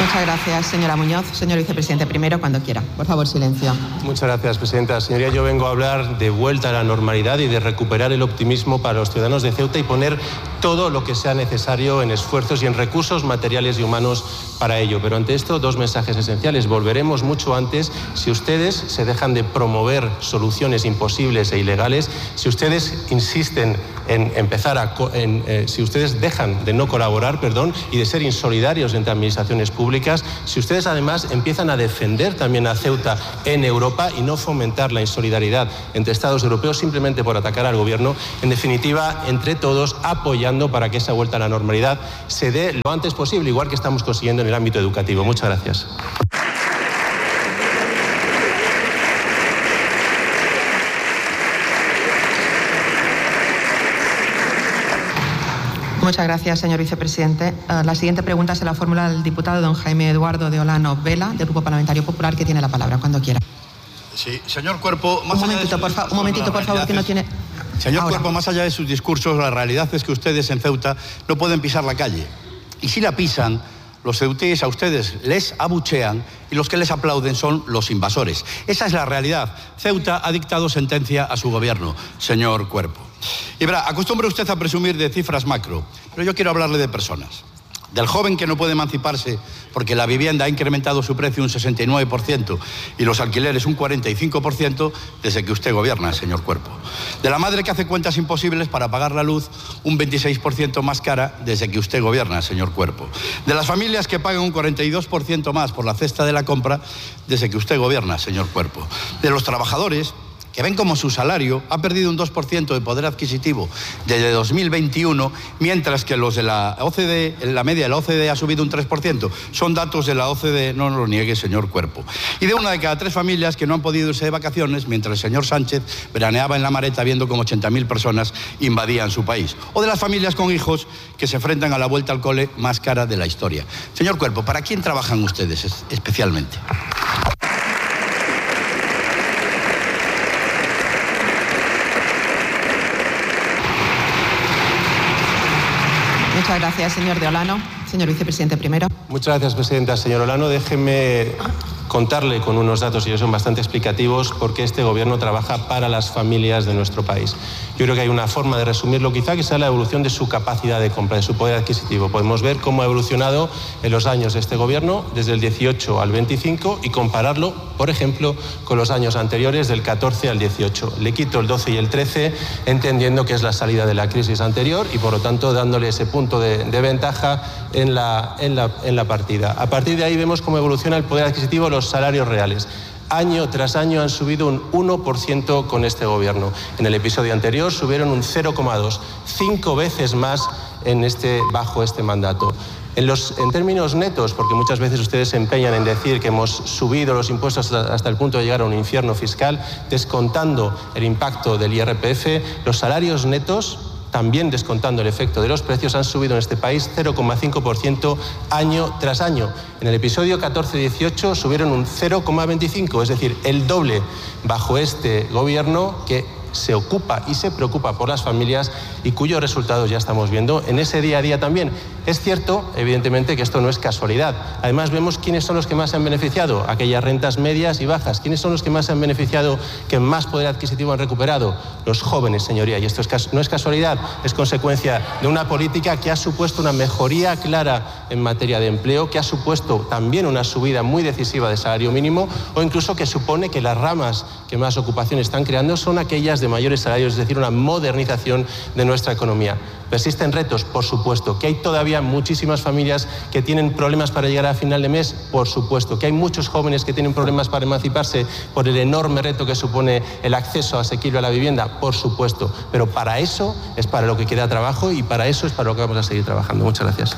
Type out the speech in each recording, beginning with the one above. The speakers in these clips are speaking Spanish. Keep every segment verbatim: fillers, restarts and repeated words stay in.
Muchas gracias, señora Muñoz. Señor vicepresidente, primero, cuando quiera. Por favor, silencio. Muchas gracias, presidenta. Señoría, yo vengo a hablar de vuelta a la normalidad y de recuperar el optimismo para los ciudadanos de Ceuta y poner todo lo que sea necesario en esfuerzos y en recursos materiales y humanos para ello. Pero ante esto, dos mensajes esenciales. Volveremos mucho antes si ustedes se dejan de promover soluciones imposibles e ilegales, si ustedes insisten en empezar a... En, eh, si ustedes dejan de no colaborar, perdón, y de ser insolidarios entre administraciones públicas, si ustedes además empiezan a defender también a Ceuta en Europa y no fomentar la insolidaridad entre Estados europeos simplemente por atacar al gobierno, en definitiva, entre todos, apoyando para que esa vuelta a la normalidad se dé lo antes posible, igual que estamos consiguiendo en el ámbito educativo. Muchas gracias. Muchas gracias, señor vicepresidente. Uh, la siguiente pregunta se la formula el diputado don Jaime Eduardo de Olano Vela, del Grupo Parlamentario Popular, que tiene la palabra cuando quiera. Sí, señor Cuerpo... Más un momentito, por, fa un momentito, por favor, que no tiene... Señor Ahora. Cuerpo, más allá de sus discursos, la realidad es que ustedes en Ceuta no pueden pisar la calle. Y si la pisan, los ceutíes a ustedes les abuchean y los que les aplauden son los invasores. Esa es la realidad. Ceuta ha dictado sentencia a su gobierno, señor Cuerpo. Y verá, acostumbra usted a presumir de cifras macro, pero yo quiero hablarle de personas. Del joven que no puede emanciparse porque la vivienda ha incrementado su precio un sesenta y nueve por ciento y los alquileres un cuarenta y cinco por ciento desde que usted gobierna, señor Cuerpo. De la madre que hace cuentas imposibles para pagar la luz un veintiséis por ciento más cara desde que usted gobierna, señor Cuerpo. De las familias que pagan un cuarenta y dos por ciento más por la cesta de la compra desde que usted gobierna, señor Cuerpo. De los trabajadores que ven como su salario ha perdido un dos por ciento de poder adquisitivo desde dos mil veintiuno, mientras que los de la O C D E, la media de la O C D E ha subido un tres por ciento. Son datos de la O C D E, no lo niegue, señor Cuerpo. Y de una de cada tres familias que no han podido irse de vacaciones, mientras el señor Sánchez veraneaba en la Mareta viendo como ochenta mil personas invadían su país. O de las familias con hijos que se enfrentan a la vuelta al cole más cara de la historia. Señor Cuerpo, ¿para quién trabajan ustedes especialmente? Muchas gracias, señor de Olano. Señor vicepresidente, primero. Muchas gracias, presidenta. Señor Olano, déjeme contarle con unos datos, y ellos son bastante explicativos, porque este gobierno trabaja para las familias de nuestro país. Yo creo que hay una forma de resumirlo, quizá, que sea la evolución de su capacidad de compra, de su poder adquisitivo. Podemos ver cómo ha evolucionado en los años de este gobierno, desde el dieciocho al veinticinco, y compararlo, por ejemplo, con los años anteriores, del catorce al dieciocho. Le quito el doce y el trece, entendiendo que es la salida de la crisis anterior y, por lo tanto, dándole ese punto de, de ventaja en la, en, la, en la partida. A partir de ahí vemos cómo evoluciona el poder adquisitivo, los salarios reales. Año tras año han subido un uno por ciento con este gobierno. En el episodio anterior subieron un cero coma dos, cinco veces más en este, bajo este mandato. En, los, en términos netos, porque muchas veces ustedes se empeñan en decir que hemos subido los impuestos hasta, hasta el punto de llegar a un infierno fiscal, descontando el impacto del I R P F, los salarios netos, también descontando el efecto de los precios, han subido en este país cero coma cinco por ciento año tras año. En el episodio catorce dieciocho subieron un cero coma veinticinco, es decir, el doble bajo este gobierno, que se ocupa y se preocupa por las familias y cuyos resultados ya estamos viendo en ese día a día también. Es cierto, evidentemente, que esto no es casualidad. Además, vemos quiénes son los que más se han beneficiado, aquellas rentas medias y bajas. ¿Quiénes son los que más se han beneficiado, que más poder adquisitivo han recuperado? Los jóvenes, señoría. Y esto es, no es casualidad, es consecuencia de una política que ha supuesto una mejoría clara en materia de empleo, que ha supuesto también una subida muy decisiva de salario mínimo, o incluso que supone que las ramas que más ocupación están creando son aquellas de mayores salarios, es decir, una modernización de nuestra economía. ¿Persisten retos? Por supuesto. ¿Que hay todavía muchísimas familias que tienen problemas para llegar a final de mes? Por supuesto. ¿Que hay muchos jóvenes que tienen problemas para emanciparse por el enorme reto que supone el acceso asequible a la vivienda? Por supuesto. Pero para eso es para lo que queda trabajo y para eso es para lo que vamos a seguir trabajando. Muchas gracias.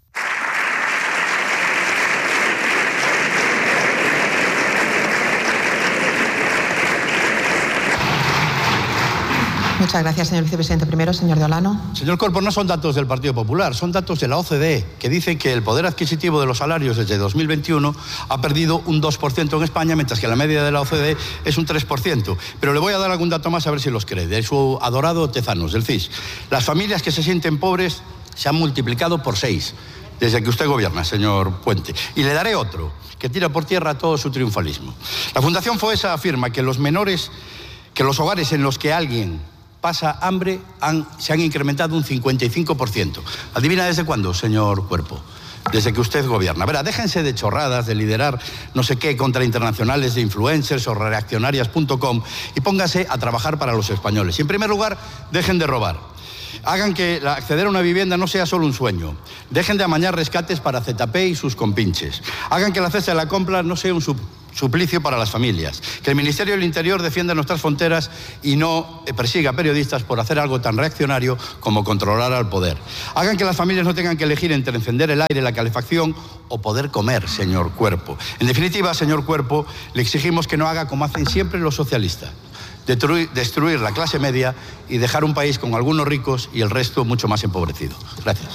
Muchas gracias, señor vicepresidente. Primero, señor de Olano. Señor Cuerpo, no son datos del Partido Popular, son datos de la O C D E, que dicen que el poder adquisitivo de los salarios desde dos mil veintiuno ha perdido un dos por ciento en España, mientras que la media de la O C D E es un tres por ciento. Pero le voy a dar algún dato más a ver si los cree. De su adorado Tezanos, del C I S. Las familias que se sienten pobres se han multiplicado por seis. desde que usted gobierna, señor Puente. Y le daré otro, que tira por tierra todo su triunfalismo. La Fundación FOESA afirma que los menores, que los hogares en los que alguien pasa hambre han, se han incrementado un cincuenta y cinco por ciento. ¿Adivina desde cuándo, señor Cuerpo? Desde que usted gobierna. Verá, déjense de chorradas, de liderar no sé qué contra internacionales de influencers o reaccionarias punto com y póngase a trabajar para los españoles. Y en primer lugar, dejen de robar. Hagan que acceder a una vivienda no sea solo un sueño. Dejen de amañar rescates para Z P y sus compinches. Hagan que la cesta de la compra no sea un sub suplicio para las familias. Que el Ministerio del Interior defienda nuestras fronteras y no persiga a periodistas por hacer algo tan reaccionario como controlar al poder. Hagan que las familias no tengan que elegir entre encender el aire, la calefacción o poder comer, señor Cuerpo. En definitiva, señor Cuerpo, le exigimos que no haga como hacen siempre los socialistas. Destruir, destruir la clase media y dejar un país con algunos ricos y el resto mucho más empobrecido. Gracias.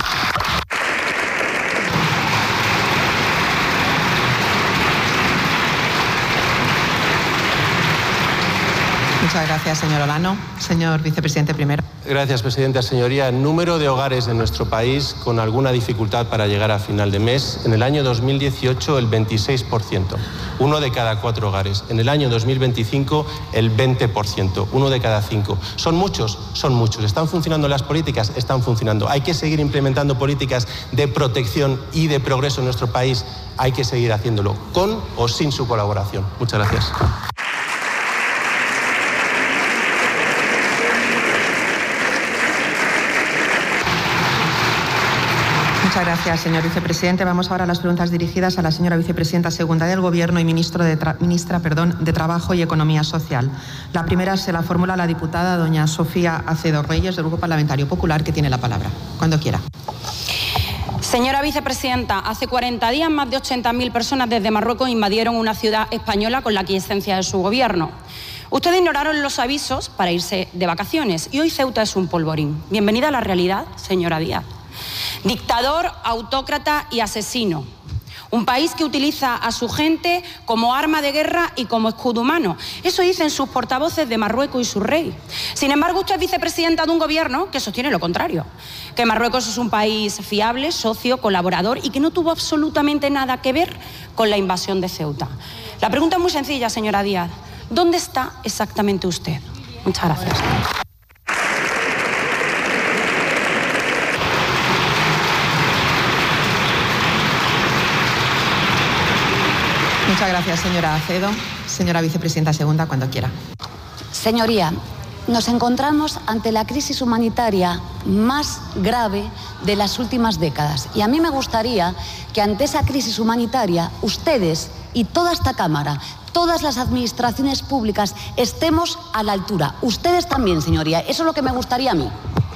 Muchas gracias, señor Olano. Señor vicepresidente primero. Gracias, presidenta. Señoría, el número de hogares en nuestro país con alguna dificultad para llegar a final de mes, en el año dos mil dieciocho el veintiséis por ciento, uno de cada cuatro hogares. En el año dos mil veinticinco el veinte por ciento, uno de cada cinco. ¿Son muchos? Son muchos. ¿Están funcionando las políticas? Están funcionando. Hay que seguir implementando políticas de protección y de progreso en nuestro país. Hay que seguir haciéndolo, con o sin su colaboración. Muchas gracias. Muchas gracias, señor vicepresidente. Vamos ahora a las preguntas dirigidas a la señora vicepresidenta segunda del Gobierno y ministro de tra ministra perdón, de Trabajo y Economía Social. La primera se la formula la diputada doña Sofía Acedo Reyes, del Grupo Parlamentario Popular, que tiene la palabra. Cuando quiera. Señora vicepresidenta, hace cuarenta días más de ochenta mil personas desde Marruecos invadieron una ciudad española con la aquiescencia de su gobierno. Ustedes ignoraron los avisos para irse de vacaciones y hoy Ceuta es un polvorín. Bienvenida a la realidad, señora Díaz. Dictador, autócrata y asesino. Un país que utiliza a su gente como arma de guerra y como escudo humano. Eso dicen sus portavoces de Marruecos y su rey. Sin embargo, usted es vicepresidenta de un gobierno que sostiene lo contrario. Que Marruecos es un país fiable, socio, colaborador y que no tuvo absolutamente nada que ver con la invasión de Ceuta. La pregunta es muy sencilla, señora Díaz. ¿Dónde está exactamente usted? Muchas gracias. Muchas gracias, señora Acedo. Señora vicepresidenta segunda, cuando quiera. Señoría, nos encontramos ante la crisis humanitaria más grave de las últimas décadas. Y a mí me gustaría que ante esa crisis humanitaria, ustedes y toda esta Cámara, todas las administraciones públicas, estemos a la altura. Ustedes también, señoría. Eso es lo que me gustaría a mí.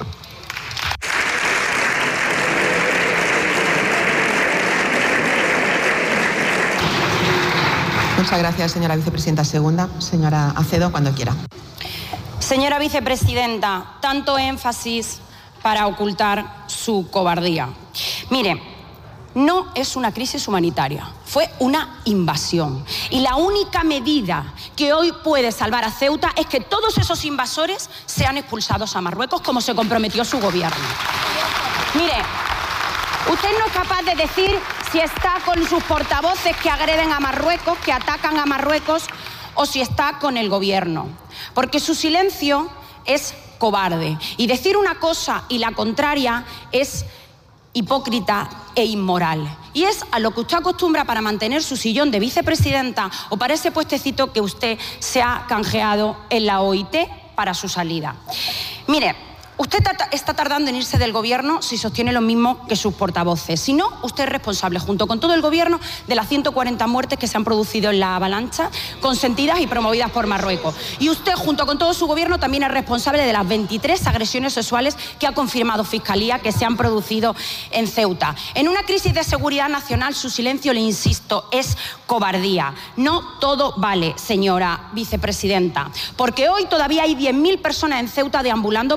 Muchas gracias, señora vicepresidenta segunda. Señora Acedo, cuando quiera. Señora vicepresidenta, tanto énfasis para ocultar su cobardía. Mire, no es una crisis humanitaria, fue una invasión. Y la única medida que hoy puede salvar a Ceuta es que todos esos invasores sean expulsados a Marruecos, como se comprometió su gobierno. Mire, usted no es capaz de decir si está con sus portavoces que agreden a Marruecos, que atacan a Marruecos, o si está con el gobierno. Porque su silencio es cobarde. Y decir una cosa y la contraria es hipócrita e inmoral. Y es a lo que usted acostumbra para mantener su sillón de vicepresidenta o para ese puestecito que usted se ha canjeado en la O I T para su salida. Mire, usted está tardando en irse del gobierno si sostiene lo mismo que sus portavoces. Si no, usted es responsable, junto con todo el gobierno, de las ciento cuarenta muertes que se han producido en la avalancha, consentidas y promovidas por Marruecos. Y usted, junto con todo su gobierno, también es responsable de las veintitrés agresiones sexuales que ha confirmado Fiscalía que se han producido en Ceuta. En una crisis de seguridad nacional, su silencio, le insisto, es cobardía. No todo vale, señora vicepresidenta, porque hoy todavía hay diez mil personas en Ceuta deambulando por las calles.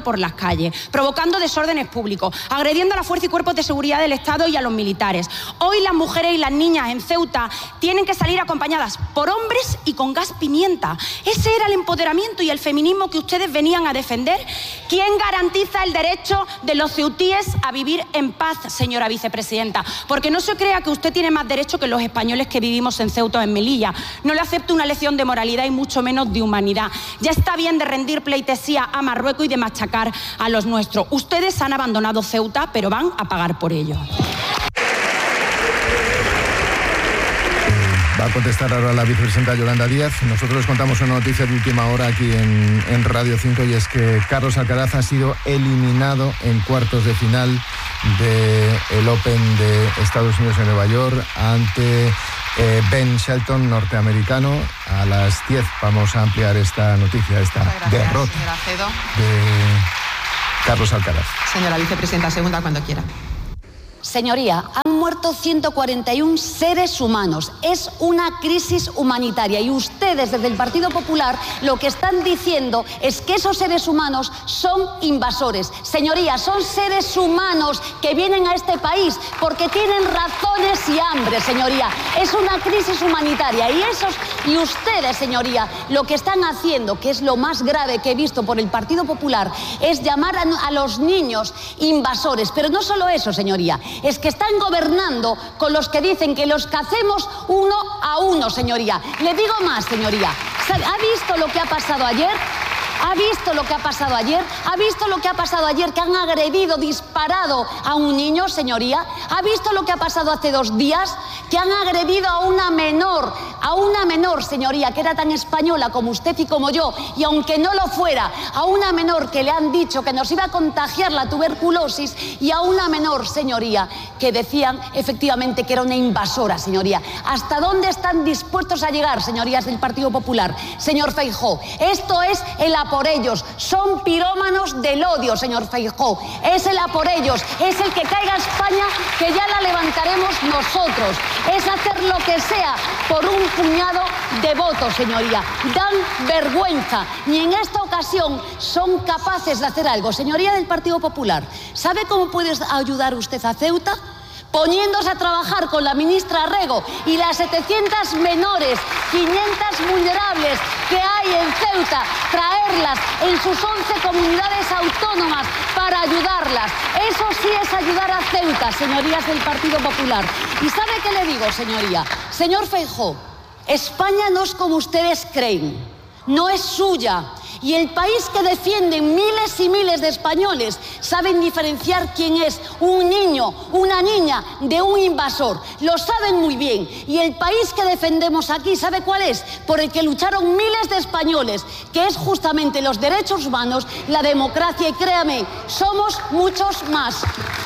calles, provocando desórdenes públicos, agrediendo a la fuerza y cuerpos de seguridad del Estado y a los militares. Hoy las mujeres y las niñas en Ceuta tienen que salir acompañadas por hombres y con gas pimienta. Ese era el empoderamiento y el feminismo que ustedes venían a defender. ¿Quién garantiza el derecho de los ceutíes a vivir en paz, señora vicepresidenta? Porque no se crea que usted tiene más derecho que los españoles que vivimos en Ceuta o en Melilla. No le acepto una lección de moralidad y mucho menos de humanidad. Ya está bien de rendir pleitesía a Marruecos y de machacar a los nuestros. Ustedes han abandonado Ceuta, pero van a pagar por ello. Va a contestar ahora la vicepresidenta Yolanda Díaz. Nosotros les contamos una noticia de última hora aquí en, en Radio cinco, y es que Carlos Alcaraz ha sido eliminado en cuartos de final del Open de Estados Unidos en Nueva York ante eh, Ben Shelton, norteamericano. A las diez vamos a ampliar esta noticia, esta derrota de Carlos Alcaraz. Señora vicepresidenta segunda, cuando quiera. Señoría, han muerto ciento cuarenta y uno seres humanos. Es una crisis humanitaria y ustedes desde el Partido Popular lo que están diciendo es que esos seres humanos son invasores. Señoría, son seres humanos que vienen a este país porque tienen razones y hambre, señoría. Es una crisis humanitaria y esos y ustedes, señoría, lo que están haciendo, que es lo más grave que he visto por el Partido Popular, es llamar a, a los niños invasores. Pero no solo eso, señoría. Es que están gobernando con los que dicen que los cacemos uno a uno, señoría. Le digo más, señoría. ¿Ha visto lo que ha pasado ayer? ¿Ha visto lo que ha pasado ayer? ¿Ha visto lo que ha pasado ayer? Que han agredido, disparado a un niño, señoría. ¿Ha visto lo que ha pasado hace dos días? Que han agredido a una menor, a una menor, señoría, que era tan española como usted y como yo, y aunque no lo fuera, a una menor que le han dicho que nos iba a contagiar la tuberculosis, y a una menor, señoría, que decían efectivamente que era una invasora, señoría. ¿Hasta dónde están dispuestos a llegar, señorías del Partido Popular? Señor Feijóo, esto es el a por ellos. Son pirómanos del odio, señor Feijóo. Es el a por ellos. Es el que caiga España, que ya la levantaremos nosotros. Es hacer lo que sea por un puñado de votos, señoría. Dan vergüenza. Ni en esta ocasión son capaces de hacer algo. Señoría del Partido Popular, ¿sabe cómo puede ayudar usted a Ceuta? Poniéndose a trabajar con la ministra Rego y las setecientas menores, quinientas vulnerables que hay en Ceuta, traerlas en sus once comunidades autónomas para ayudarlas. Eso sí es ayudar a Ceuta, señorías del Partido Popular. ¿Y sabe qué le digo, señoría? Señor Feijóo, España no es como ustedes creen, no es suya. Y el país que defienden miles y miles de españoles saben diferenciar quién es un niño, una niña, de un invasor. Lo saben muy bien. Y el país que defendemos aquí, ¿sabe cuál es? Por el que lucharon miles de españoles, que es justamente los derechos humanos, la democracia, y créame, somos muchos más.